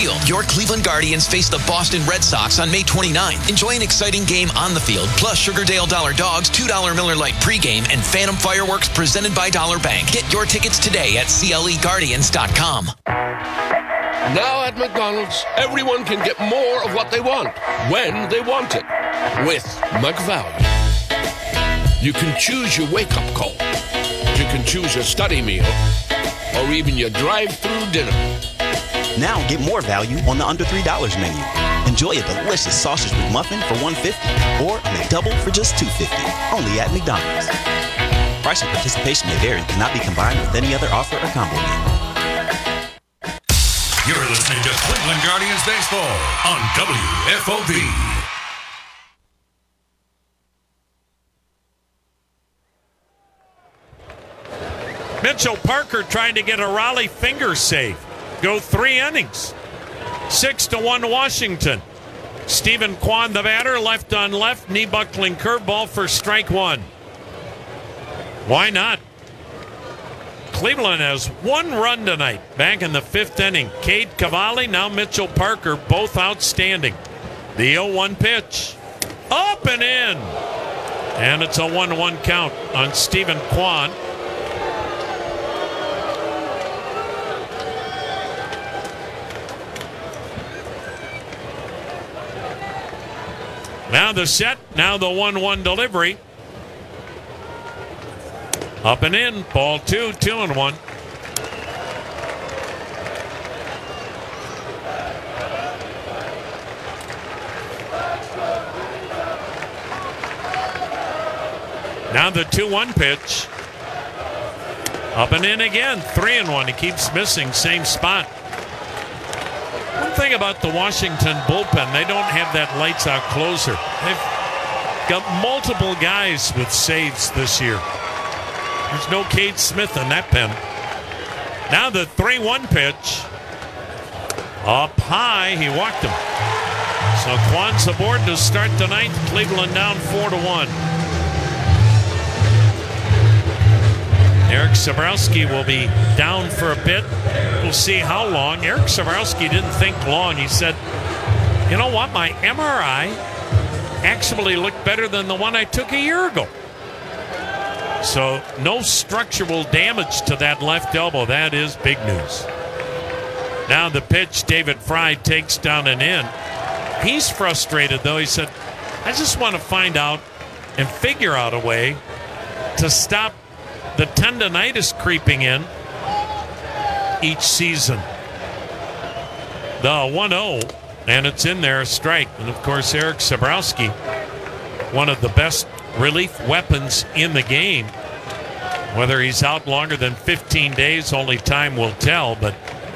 Field. Your Cleveland Guardians face the Boston Red Sox on May 29th. Enjoy an exciting game on the field, plus Sugardale Dollar Dogs, $2 Miller Lite pregame, and Phantom Fireworks presented by Dollar Bank. Get your tickets today at CLEGuardians.com. Now at McDonald's, everyone can get more of what they want, when they want it, with McValue. You can choose your wake-up call. You can choose your study meal, or even your drive-through dinner. Now get more value on the under $3 menu. Enjoy a delicious sausage McMuffin for $1.50 or a McDouble for just $2.50. Only at McDonald's. Price and participation may vary. Cannot be combined with any other offer or combo meal. You're listening to Cleveland Guardians Baseball on WFOV. Mitchell Parker trying to get a Raleigh finger save. Go 3 innings. 6-1 Washington. Stephen Kwan, the batter, left on left, knee buckling curveball for strike 1. Why not? Cleveland has 1 run tonight. Back in the 5th inning. Cade Cavalli, now Mitchell Parker, both outstanding. The 0-1 pitch. Up and in. And it's a 1-1 count on Stephen Kwan. Now the set, now the 1-1 delivery. Up and in, ball 2, 2-1. Now the 2-1 pitch. Up and in again, 3-1. He keeps missing, same spot. One thing about the Washington bullpen, they don't have that lights-out closer. They've got multiple guys with saves this year. There's no Cade Smith in that pen. Now the 3-1 pitch. Up high, he walked him. So Kwan's aboard to start the ninth. Cleveland down 4-1. Eric Sabrowski will be down for a bit. We'll see how long. Eric Sabrowski didn't think long. He said, you know what, my MRI actually looked better than the one I took a year ago. So no structural damage to that left elbow. That is big news. Now the pitch, David Fry takes down and in. He's frustrated, though. He said, I just want to find out and figure out a way to stop the tendonitis creeping in each season. The 1-0, and it's in there, a strike. And, of course, Eric Sabrowski, one of the best relief weapons in the game. Whether he's out longer than 15 days, only time will tell. But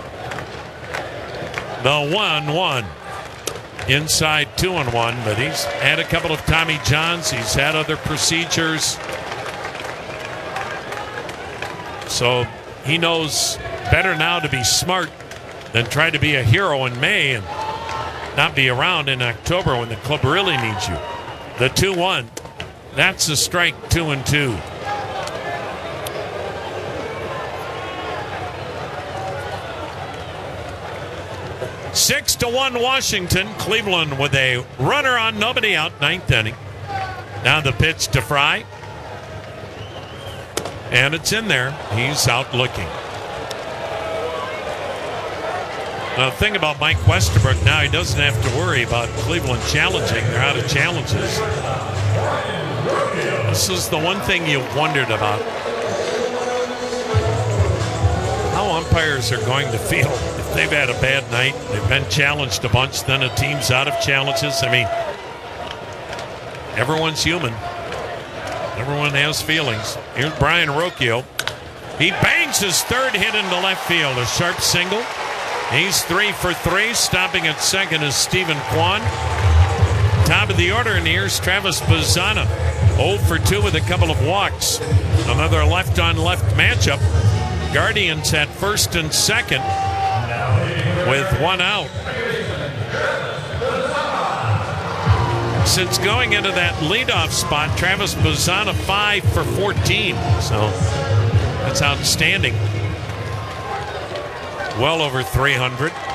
the 1-1, inside 2-1. But he's had a couple of Tommy Johns. He's had other procedures. So he knows better now to be smart than try to be a hero in May and not be around in October when the club really needs you. The 2-1, that's a strike, 2-2. Six to 1 Washington. Cleveland with a runner on, nobody out, 9th inning. Now the pitch to Fry. And it's in there. He's out looking. Now, the thing about Mike Westerbrook now, he doesn't have to worry about Cleveland challenging. They're out of challenges. This is the one thing you wondered about. How umpires are going to feel if they've had a bad night, they've been challenged a bunch, then a team's out of challenges. I mean, everyone's human. Everyone has feelings. Here's Brian Rocchio. He bangs his 3rd hit into left field. A sharp single. He's 3 for 3. Stopping at second is Stephen Kwan. Top of the order, and here's Travis Bazzana. 0 for 2 with a couple of walks. Another left-on-left matchup. Guardians at first and second with 1 out. Since going into that leadoff spot, Travis Bazzana 5 for 14. So that's outstanding. Well over 300.